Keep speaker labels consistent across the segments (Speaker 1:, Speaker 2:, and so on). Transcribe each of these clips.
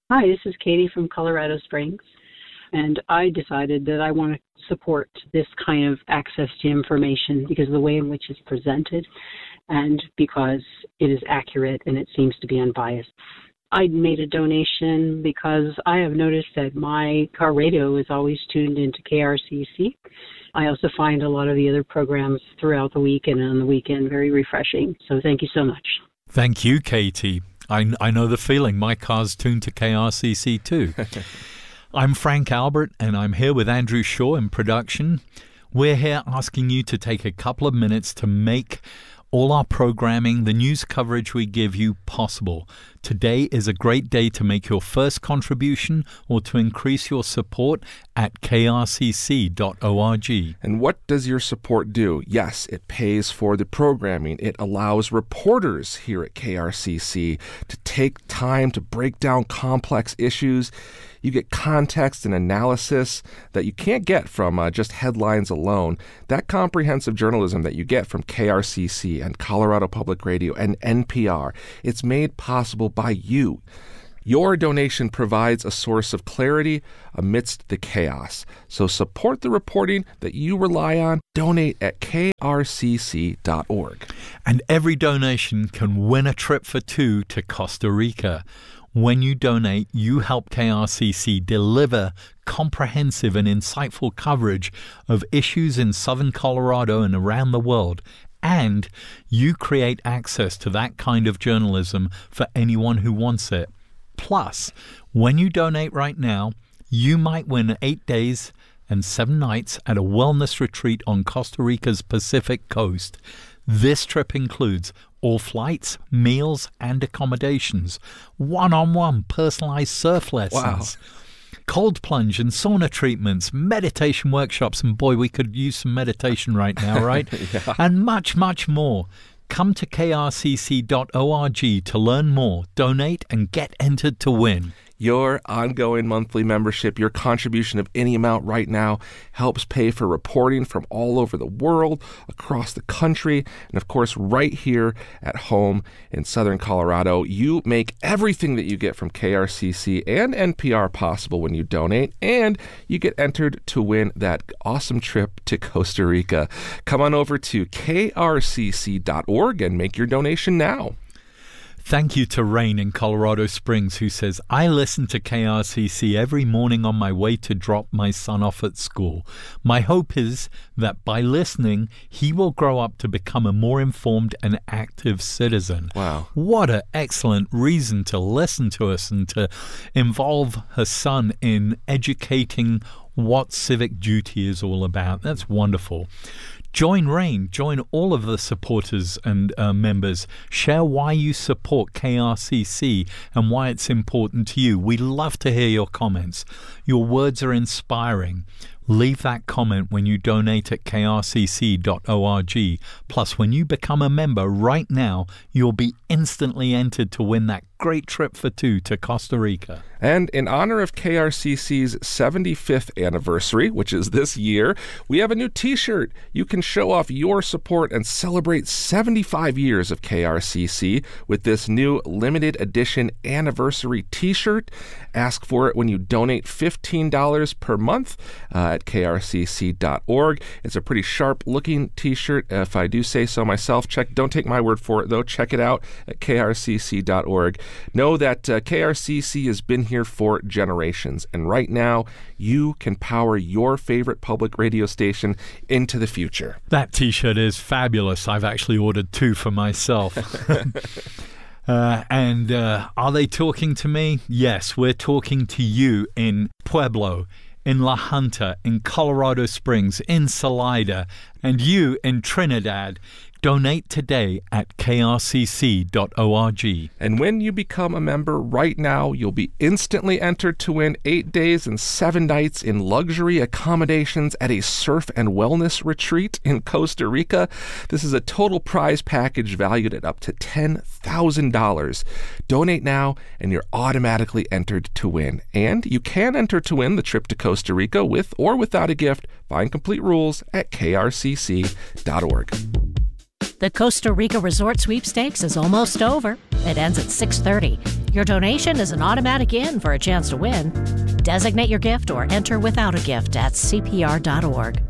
Speaker 1: Hi, this is Katie from Colorado Springs, and I decided that I want to support this kind of access to information because of the way in which it's presented and because it is accurate and it seems to be unbiased. I made a donation because I have noticed that my car radio is always tuned into KRCC. I also find a lot of the other programs throughout the week and on the weekend very refreshing. So thank you so much.
Speaker 2: Thank you, Katie. I know the feeling. My car's tuned to KRCC too. I'm Frank Albert, and I'm here with Andrew Shaw in production. We're here asking you to take a couple of minutes to make all our programming, the news coverage we give you, possible. Today is a great day to make your first contribution or to increase your support at krcc.org.
Speaker 3: And what does your support do? Yes, it pays for the programming. It allows reporters here at KRCC to take time to break down complex issues. You get context and analysis that you can't get from just headlines alone. That comprehensive journalism that you get from KRCC and Colorado Public Radio and NPR, it's made possible by you. Your donation provides a source of clarity amidst the chaos. So support the reporting that you rely on. Donate at krcc.org.
Speaker 2: And every donation can win a trip for two to Costa Rica. When you donate, you help KRCC deliver comprehensive and insightful coverage of issues in southern Colorado and around the world. And you create access to that kind of journalism for anyone who wants it. Plus, when you donate right now, you might win 8 days and 7 nights at a wellness retreat on Costa Rica's Pacific coast. This trip includes all flights, meals, and accommodations, one-on-one personalized surf lessons, cold plunge and sauna treatments, meditation workshops, and boy, we could use some meditation right now, right?
Speaker 3: Yeah.
Speaker 2: And much, much more. Come to krcc.org to learn more, donate, and get entered to win.
Speaker 3: Your ongoing monthly membership, your contribution of any amount right now helps pay for reporting from all over the world, across the country, and of course right here at home in Southern Colorado. You make everything that you get from KRCC and NPR possible when you donate, and you get entered to win that awesome trip to Costa Rica. Come on over to krcc.org and make your donation now.
Speaker 2: Thank you to Rain in Colorado Springs, who says, I listen to KRCC every morning on my way to drop my son off at school. My hope is that by listening, he will grow up to become a more informed and active citizen.
Speaker 3: Wow.
Speaker 2: What an excellent reason to listen to us and to involve her son in educating what civic duty is all about. That's wonderful. Join Rain, join all of the supporters and members. Share why you support KRCC and why it's important to you. We love to hear your comments. Your words are inspiring. Leave that comment when you donate at krcc.org. Plus, when you become a member right now, you'll be instantly entered to win that great trip for two to Costa Rica.
Speaker 3: And in honor of KRCC's 75th anniversary, which is this year, we have a new t-shirt. You can show off your support and celebrate 75 years of KRCC with this new limited edition anniversary t-shirt. Ask for it when you donate $15 per month at krcc.org. It's a pretty sharp-looking t-shirt, if I do say so myself. Don't take my word for it, though. Check it out at krcc.org. Know that KRCC has been here for generations, and right now you can power your favorite public radio station into the future.
Speaker 2: That t-shirt is fabulous. I've actually ordered 2 for myself. And are they talking to me? Yes, we're talking to you in Pueblo, in La Junta, in Colorado Springs, in Salida, and you in Trinidad. Donate today at krcc.org.
Speaker 3: And when you become a member right now, you'll be instantly entered to win 8 days and 7 nights in luxury accommodations at a surf and wellness retreat in Costa Rica. This is a total prize package valued at up to $10,000. Donate now and you're automatically entered to win. And you can enter to win the trip to Costa Rica with or without a gift. Find complete rules at krcc.org.
Speaker 4: The Costa Rica Resort Sweepstakes is almost over. It ends at 6:30. Your donation is an automatic in for a chance to win. Designate your gift or enter without a gift at CPR.org.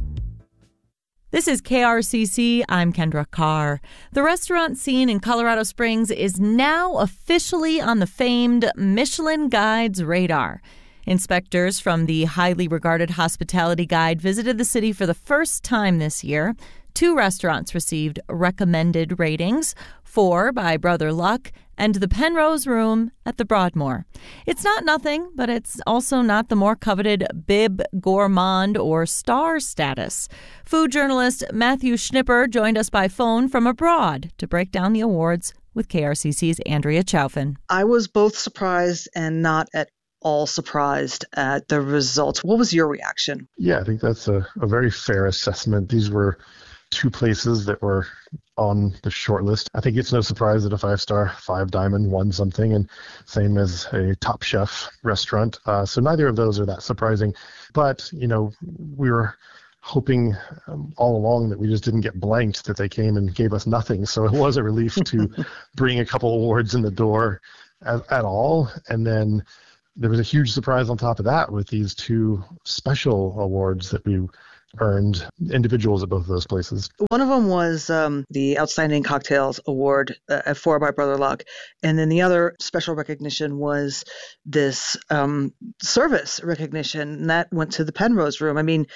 Speaker 5: This is KRCC. I'm Kendra Carr. The restaurant scene in Colorado Springs is now officially on the famed Michelin Guide's radar. Inspectors from the highly regarded Hospitality Guide visited the city for the first time this year. 2 restaurants received recommended ratings, 4 by Brother Luck and the Penrose Room at the Broadmoor. It's not nothing, but it's also not the more coveted Bib Gourmand or star status. Food journalist Matthew Schnipper joined us by phone from abroad to break down the awards with KRCC's Andrea Chaufin.
Speaker 6: I was both surprised and not at all surprised at the results. What was your reaction?
Speaker 7: Yeah, I think that's a very fair assessment. These were 2 places that were on the short list. I think it's no surprise that a 5-star, 5-diamond won something, and same as a Top Chef restaurant. So neither of those are that surprising. But, we were hoping all along that we just didn't get blanked, that they came and gave us nothing. So it was a relief to bring a couple awards in the door at all. And then there was a huge surprise on top of that with these 2 special awards that we earned, individuals at both of those places.
Speaker 6: One of them was the Outstanding Cocktails Award for by Brother Luck. And then the other special recognition was this service recognition, and that went to the Penrose Room. I mean,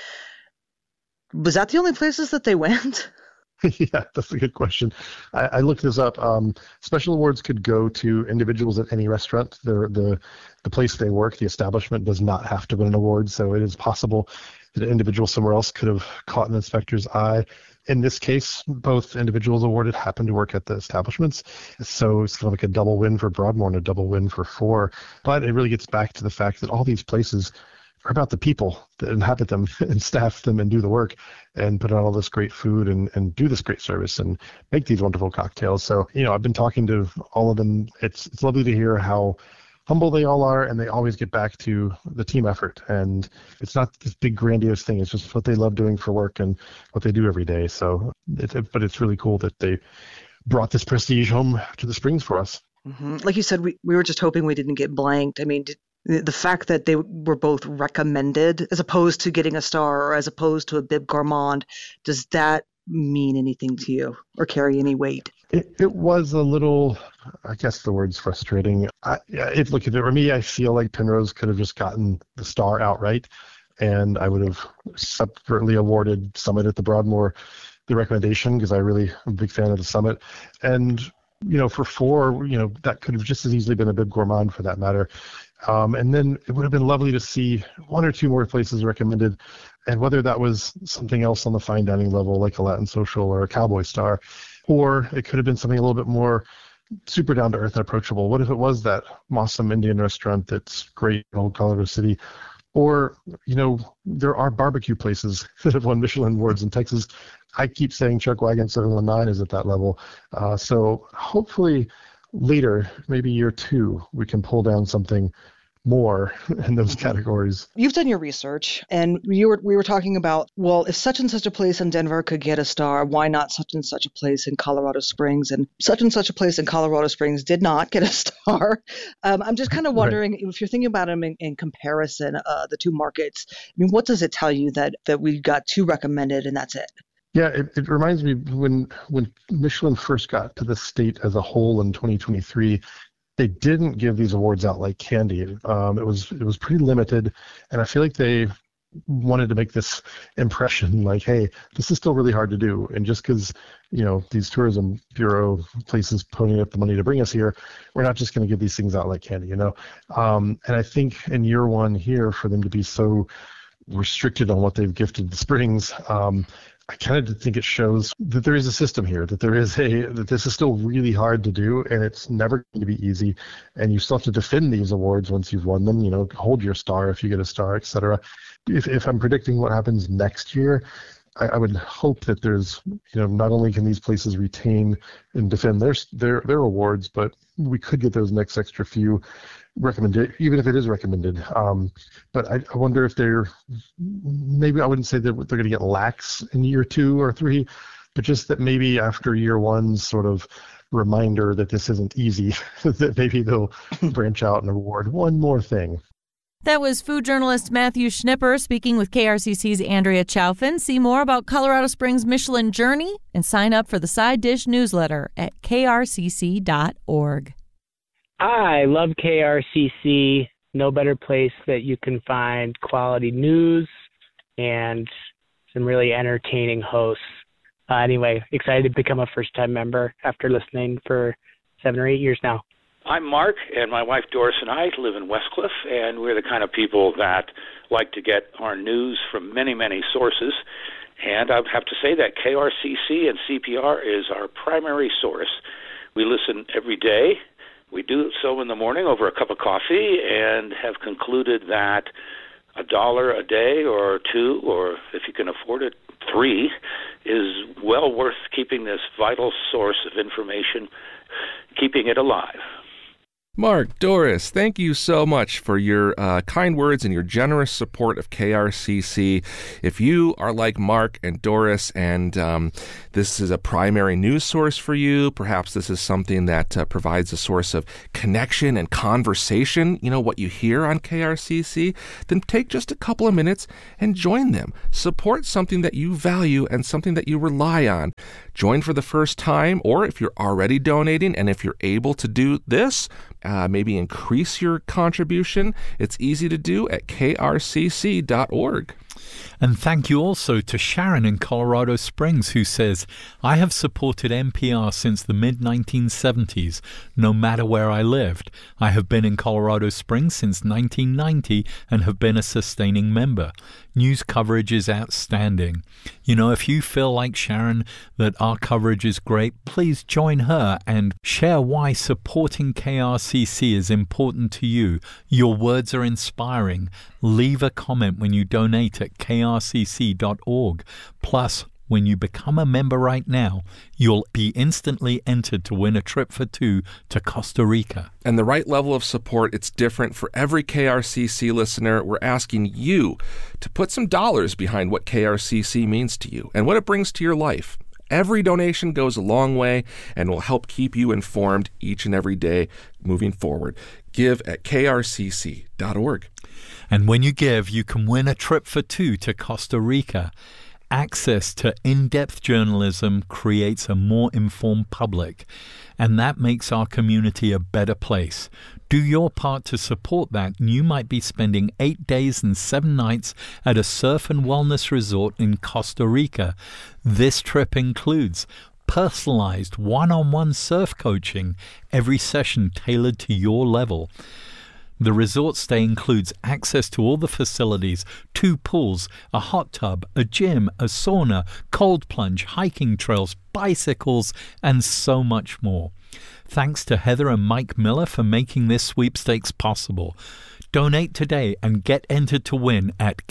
Speaker 6: was that the only places that they went?
Speaker 7: Yeah, that's a good question. I looked this up. Special awards could go to individuals at any restaurant. The place they work, the establishment, does not have to win an award, so it is possible that an individual somewhere else could have caught an inspector's eye. In this case, both individuals awarded happened to work at the establishments, so it's kind of like a double win for Broadmoor and a double win for 4. But it really gets back to the fact that all these places are about the people that inhabit them and staff them and do the work and put out all this great food and do this great service and make these wonderful cocktails. So, I've been talking to all of them. It's lovely to hear how humble they all are, and they always get back to the team effort. And it's not this big grandiose thing. It's just what they love doing for work and what they do every day. So, but it's really cool that they brought this prestige home to the Springs for us.
Speaker 6: Mm-hmm. Like you said, we were just hoping we didn't get blanked. I mean, the fact that they were both recommended as opposed to getting a star or as opposed to a Bib Gourmand, does that mean anything to you or carry any weight?
Speaker 7: It was a little, I guess the word's frustrating. For me, I feel like Penrose could have just gotten the star outright, and I would have separately awarded Summit at the Broadmoor the recommendation, because I really am a big fan of the Summit. And, for 4, that could have just as easily been a Bib Gourmand for that matter. And then it would have been lovely to see 1 or 2 more places recommended, and whether that was something else on the fine dining level, like a Latin Social or a Cowboy Star, or it could have been something a little bit more super down to earth and approachable. What if it was that Mossum Indian restaurant that's great in Old Colorado City? Or, there are barbecue places that have won Michelin awards in Texas. I keep saying Chuck Wagon 719 is at that level. So hopefully later, maybe year 2, we can pull down something more in those categories.
Speaker 6: You've done your research, and we were talking about, well, if such and such a place in Denver could get a star, why not such and such a place in Colorado Springs? And such a place in Colorado Springs did not get a star. I'm just kind of wondering, if you're thinking about them in comparison, the 2 markets, I mean, what does it tell you that we got 2 recommended and that's it?
Speaker 7: Yeah, it reminds me when Michelin first got to the state as a whole in 2023, they didn't give these awards out like candy. It was pretty limited, and I feel like they wanted to make this impression like, hey, this is still really hard to do, and just because these tourism bureau places ponying up the money to bring us here, we're not just going to give these things out like candy, And I think in year 1 here, for them to be so restricted on what they've gifted the Springs, I kind of think it shows that there is a system here, that this is still really hard to do, and it's never going to be easy, and you still have to defend these awards once you've won them, hold your star if you get a star, etc. If I'm predicting what happens next year, I would hope that there's, not only can these places retain and defend their awards, but we could get those next extra few recommended, even if it is recommended. But I wonder if maybe I wouldn't say that they're going to get lax in year 2 or 3, but just that maybe after year one's sort of reminder that this isn't easy, that maybe they'll branch out and award one more thing.
Speaker 5: That was food journalist Matthew Schnipper speaking with KRCC's Andrea Chaufin. See more about Colorado Springs' Michelin journey and sign up for the Side Dish newsletter at krcc.org.
Speaker 8: I love KRCC. No better place that you can find quality news and some really entertaining hosts. Anyway, excited to become a first-time member after listening for 7 or 8 years now.
Speaker 9: I'm Mark, and my wife Doris and I live in Westcliff, and we're the kind of people that like to get our news from many, many sources. And I have to say that KRCC and CPR is our primary source. We listen every day. We do so in the morning over a cup of coffee and have concluded that $1 a day or $2, or if you can afford it, $3, is well worth keeping this vital source of information, keeping it alive.
Speaker 3: Mark, Doris, thank you so much for your kind words and your generous support of KRCC. If you are like Mark and Doris and this is a primary news source for you, perhaps this is something that provides a source of connection and conversation, what you hear on KRCC, then take just a couple of minutes and join them. Support something that you value and something that you rely on. Join for the first time, or if you're already donating and if you're able to do this, maybe increase your contribution. It's easy to do at krcc.org.
Speaker 2: And thank you also to Sharon in Colorado Springs, who says, I have supported NPR since the mid-1970s, no matter where I lived. I have been in Colorado Springs since 1990 and have been a sustaining member. News coverage is outstanding. If you feel like Sharon that our coverage is great, please join her and share why supporting KRCC is important to you. Your words are inspiring. Leave a comment when you donate at krcc.org. Plus, when you become a member right now, you'll be instantly entered to win a trip for 2 to Costa Rica.
Speaker 3: And the right level of support, it's different for every KRCC listener. We're asking you to put some dollars behind what KRCC means to you and what it brings to your life. Every donation goes a long way and will help keep you informed each and every day moving forward. Give at krcc.org.
Speaker 2: And when you give, you can win a trip for 2 to Costa Rica. Access to in-depth journalism creates a more informed public, and that makes our community a better place. Do your part to support that, and you might be spending 8 days and 7 nights at a surf and wellness resort in Costa Rica. This trip includes personalized one-on-one surf coaching, every session tailored to your level. The resort stay includes access to all the facilities, 2 pools, a hot tub, a gym, a sauna, cold plunge, hiking trails, bicycles, and so much more. Thanks to Heather and Mike Miller for making this sweepstakes possible. Donate today and get entered to win at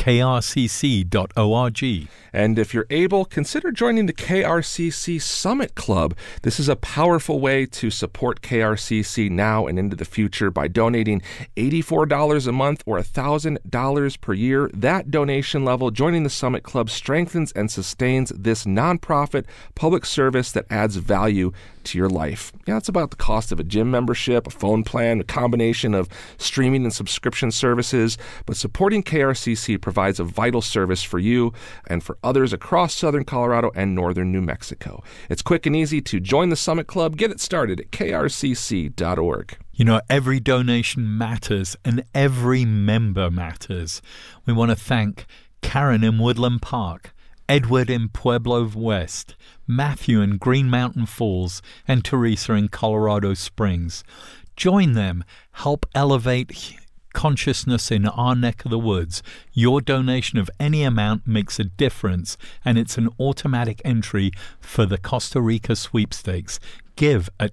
Speaker 2: krcc.org.
Speaker 3: And if you're able, consider joining the KRCC Summit Club. This is a powerful way to support KRCC now and into the future by donating $84 a month or $1,000 per year. That donation level, joining the Summit Club, strengthens and sustains this nonprofit public service that adds value to your life. It's about the cost of a gym membership, a phone plan, a combination of streaming and subscription services, but supporting KRCC provides a vital service for you and for others across southern Colorado and northern New Mexico. It's quick and easy to join the Summit Club. Get it started at krcc.org.
Speaker 2: Every donation matters and every member matters. We want to thank Karen in Woodland Park, Edward in Pueblo West, Matthew in Green Mountain Falls, and Teresa in Colorado Springs. Join them. Help elevate consciousness in our neck of the woods. Your donation of any amount makes a difference, and it's an automatic entry for the Costa Rica sweepstakes. Give at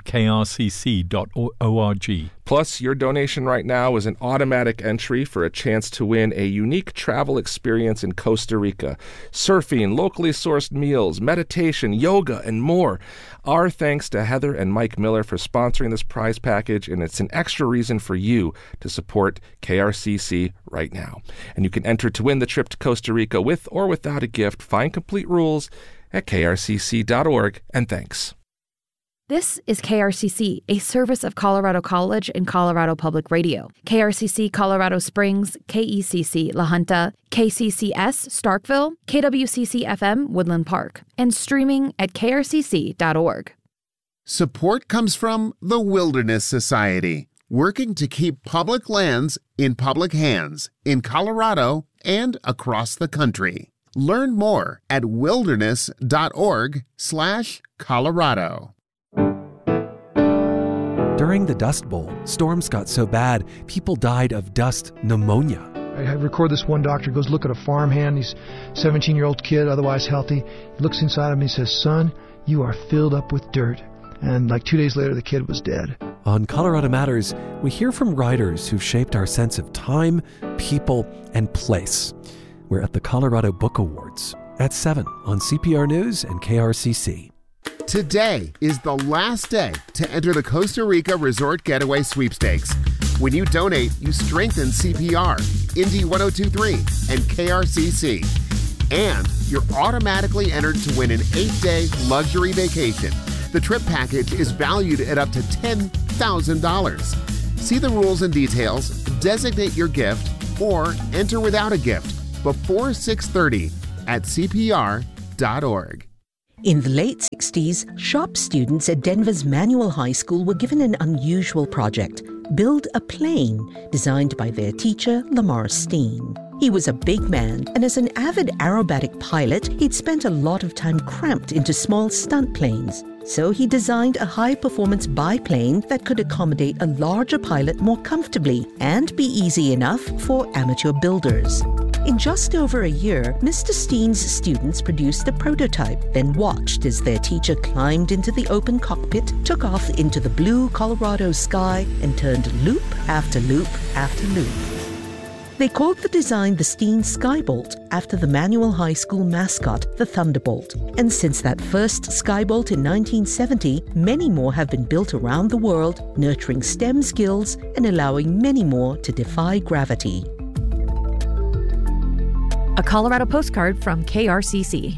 Speaker 2: krcc.org.
Speaker 3: Plus, your donation right now is an automatic entry for a chance to win a unique travel experience in Costa Rica. Surfing, locally sourced meals, meditation, yoga, and more. Our thanks to Heather and Mike Miller for sponsoring this prize package, and it's an extra reason for you to support KRCC right now. And you can enter to win the trip to Costa Rica with or without a gift. Find complete rules at krcc.org, and thanks.
Speaker 10: This is KRCC, a service of Colorado College and Colorado Public Radio. KRCC Colorado Springs, KECC La Junta, KCCS Starkville, KWCC-FM Woodland Park, and streaming at krcc.org.
Speaker 11: Support comes from the Wilderness Society, working to keep public lands in public hands in Colorado and across the country. Learn more at wilderness.org/Colorado.
Speaker 12: During the Dust Bowl, storms got so bad, people died of dust pneumonia.
Speaker 13: I record this one doctor goes look at a farmhand. He's a 17-year-old kid, otherwise healthy. He looks inside him and he says, "Son, you are filled up with dirt." And like 2 days later, the kid was dead.
Speaker 12: On Colorado Matters, we hear from writers who've shaped our sense of time, people, and place. We're at the Colorado Book Awards at 7 on CPR News and KRCC.
Speaker 11: Today is the last day to enter the Costa Rica Resort Getaway Sweepstakes. When you donate, you strengthen CPR, Indy 102.3, and KRCC. And you're automatically entered to win an 8-day luxury vacation. The trip package is valued at up to $10,000. See the rules and details, designate your gift, or enter without a gift before 6:30 at CPR.org.
Speaker 14: In the late 60s, shop students at Denver's Manual High School were given an unusual project: build a plane, designed by their teacher, Lamar Steen. He was a big man, and as an avid aerobatic pilot, he'd spent a lot of time cramped into small stunt planes. So he designed a high-performance biplane that could accommodate a larger pilot more comfortably and be easy enough for amateur builders. In just over a year, Mr. Steen's students produced a prototype, then watched as their teacher climbed into the open cockpit, took off into the blue Colorado sky, and turned loop after loop after loop. They called the design the Steen Skybolt, after the Manual High School mascot, the Thunderbolt. And since that first Skybolt in 1970, many more have been built around the world, nurturing STEM skills and allowing many more to defy gravity.
Speaker 10: A Colorado postcard from KRCC.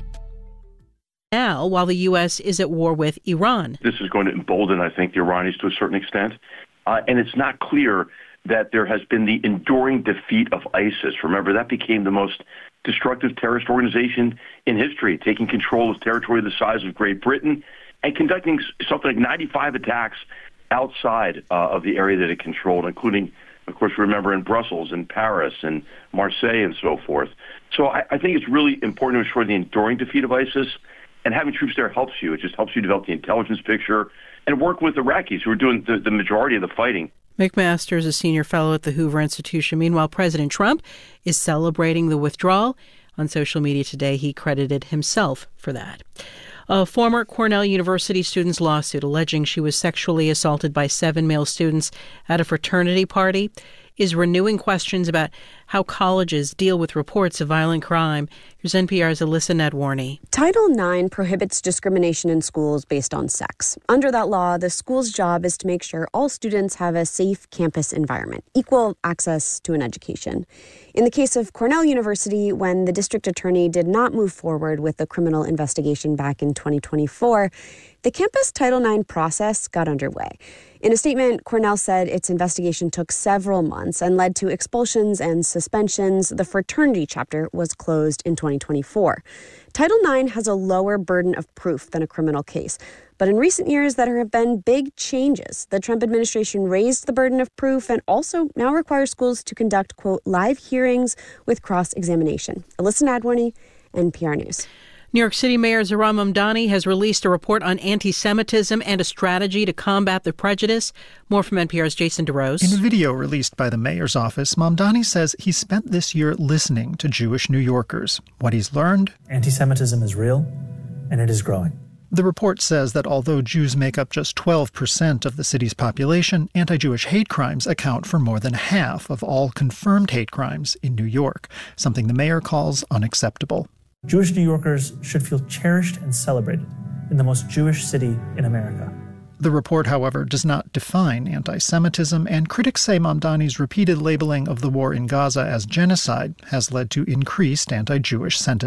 Speaker 15: Now, while the U.S. is at war with Iran.
Speaker 16: This is going to embolden, I think, the Iranians to a certain extent. And it's not clear that there has been the enduring defeat of ISIS. Remember, that became the most destructive terrorist organization in history, taking control of territory the size of Great Britain and conducting something like 95 attacks outside of the area that it controlled, including, of course, remember, in Brussels and Paris and Marseille and so forth. So I think it's really important to ensure the enduring defeat of ISIS, and having troops there helps you. It just helps you develop the intelligence picture and work with Iraqis who are doing the majority of the fighting.
Speaker 15: McMaster is a senior fellow at the Hoover Institution. Meanwhile, President Trump is celebrating the withdrawal. On social media today, he credited himself for that. A former Cornell University student's lawsuit alleging she was sexually assaulted by 7 male students at a fraternity party is renewing questions about how colleges deal with reports of violent crime. Here's NPR's Alyssa Nadworny.
Speaker 17: Title IX prohibits discrimination in schools based on sex. Under that law, the school's job is to make sure all students have a safe campus environment, equal access to an education. In the case of Cornell University, when the district attorney did not move forward with the criminal investigation back in 2024, the campus Title IX process got underway. In a statement, Cornell said its investigation took several months and led to expulsions and suspensions. The fraternity chapter was closed in 2024. Title IX has a lower burden of proof than a criminal case. But in recent years, there have been big changes. The Trump administration raised the burden of proof and also now requires schools to conduct, quote, live hearings with cross-examination. Alyssa Nadworny, NPR News.
Speaker 15: New York City Mayor Zohran Mamdani has released a report on anti-Semitism and a strategy to combat the prejudice. More from NPR's Jason DeRose.
Speaker 18: In a video released by the mayor's office, Mamdani says he spent this year listening to Jewish New Yorkers. What he's learned?
Speaker 19: Anti-Semitism is real, and it is growing.
Speaker 18: The report says that although Jews make up just 12% of the city's population, anti-Jewish hate crimes account for more than half of all confirmed hate crimes in New York, something the mayor calls unacceptable.
Speaker 19: Jewish New Yorkers should feel cherished and celebrated in the most Jewish city in America.
Speaker 18: The report, however, does not define anti-Semitism, and critics say Mamdani's repeated labeling of the war in Gaza as genocide has led to increased anti-Jewish sentiment.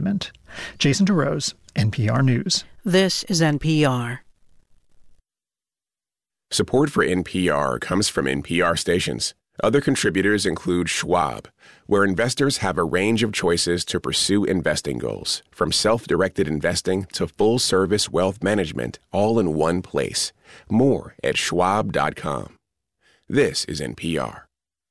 Speaker 18: Jason DeRose, NPR News.
Speaker 15: This is NPR.
Speaker 20: Support for NPR comes from NPR stations. Other contributors include Schwab, where investors have a range of choices to pursue investing goals, from self-directed investing to full-service wealth management, all in one place. More at schwab.com. This is NPR.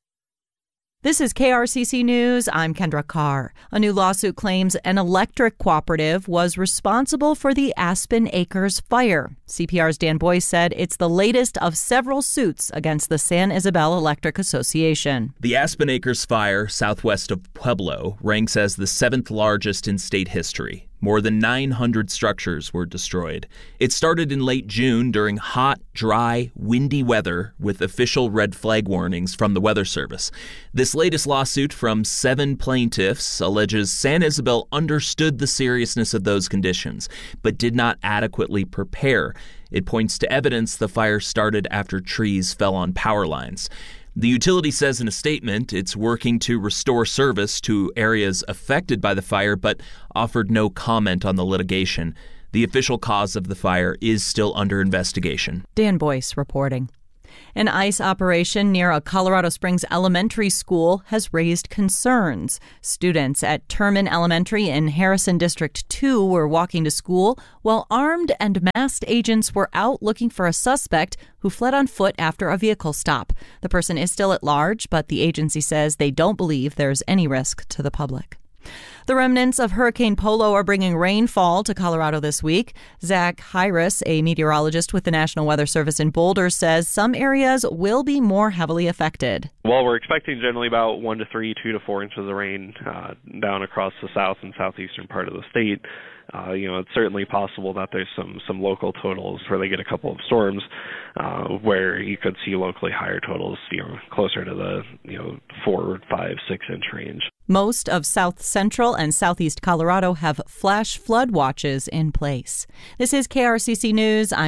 Speaker 5: This is KRCC News. I'm Kendra Carr. A new lawsuit claims an electric cooperative was responsible for the Aspen Acres fire. CPR's Dan Boyce said it's the latest of several suits against the San Isabel Electric Association.
Speaker 21: The Aspen Acres fire, southwest of Pueblo, ranks as the 7th largest in state history. More than 900 structures were destroyed. It started in late June during hot, dry, windy weather with official red flag warnings from the Weather Service. This latest lawsuit from 7 plaintiffs alleges San Isabel understood the seriousness of those conditions, but did not adequately prepare. It points to evidence the fire started after trees fell on power lines. The utility says in a statement it's working to restore service to areas affected by the fire, but offered no comment on the litigation. The official cause of the fire is still under investigation.
Speaker 5: Dan Boyce reporting. An ICE operation near a Colorado Springs elementary school has raised concerns. Students at Terman Elementary in Harrison District 2 were walking to school while armed and masked agents were out looking for a suspect who fled on foot after a vehicle stop. The person is still at large, but the agency says they don't believe there's any risk to the public. The remnants of Hurricane Polo are bringing rainfall to Colorado this week. Zach Hyras, a meteorologist with the National Weather Service in Boulder, says some areas will be more heavily affected.
Speaker 22: Well, we're expecting generally about 1 to 3, 2 to 4 inches of rain down across the south and southeastern part of the state. It's certainly possible that there's some local totals where they get a couple of storms where you could see locally higher totals, closer to the 4, 5, 6 inch range.
Speaker 5: Most of south central and southeast Colorado have flash flood watches in place. This is KRCC News. I'm